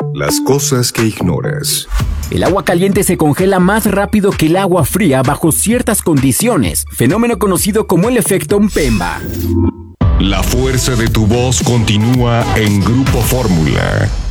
Las cosas que ignoras. El agua caliente se congela más rápido que el agua fría bajo ciertas condiciones, fenómeno conocido como el efecto Mpemba. La fuerza de tu voz continúa en Grupo Fórmula.